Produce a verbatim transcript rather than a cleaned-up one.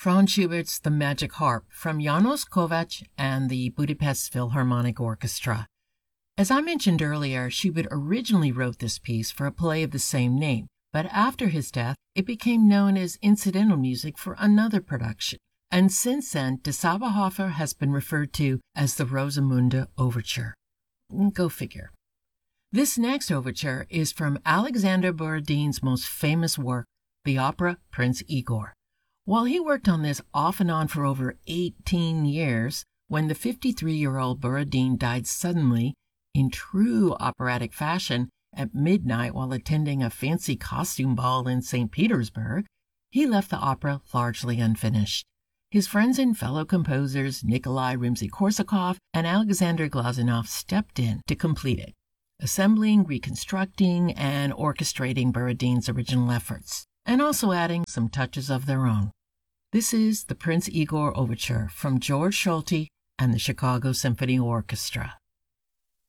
Franz Schubert's The Magic Harp from Janos Kovacs and the Budapest Philharmonic Orchestra. As I mentioned earlier, Schubert originally wrote this piece for a play of the same name, but after his death, it became known as incidental music for another production. And since then, De Saberhofer has been referred to as the Rosamunde Overture. Go figure. This next overture is from Alexander Borodin's most famous work, the opera Prince Igor. While he worked on this off and on for over eighteen years, when the fifty-three-year-old Borodin died suddenly, in true operatic fashion, at midnight while attending a fancy costume ball in Saint Petersburg, he left the opera largely unfinished. His friends and fellow composers Nikolai Rimsky-Korsakov and Alexander Glazunov stepped in to complete it, assembling, reconstructing, and orchestrating Borodin's original efforts, and also adding some touches of their own. This is the Prince Igor Overture from George Solti and the Chicago Symphony Orchestra.